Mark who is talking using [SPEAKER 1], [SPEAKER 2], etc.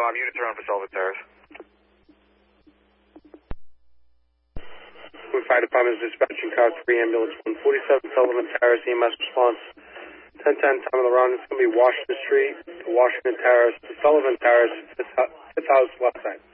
[SPEAKER 1] units around for Sullivan Terrace.
[SPEAKER 2] Fire Department is dispatching car 3 ambulance 147 Sullivan Terrace, EMS response 1010, time of the run. It's going to be Washington Street to Washington Terrace to Sullivan Terrace, fifth house left side.